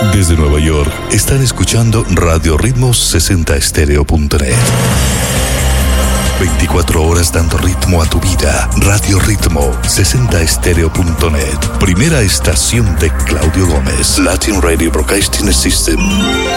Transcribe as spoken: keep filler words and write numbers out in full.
Desde Nueva York están escuchando Radio Ritmo sesenta Estéreo punto net. veinticuatro horas dando ritmo a tu vida. Radio Ritmo sesenta Estéreo punto net. Primera estación de Claudio Gómez. Latin Radio Broadcasting System.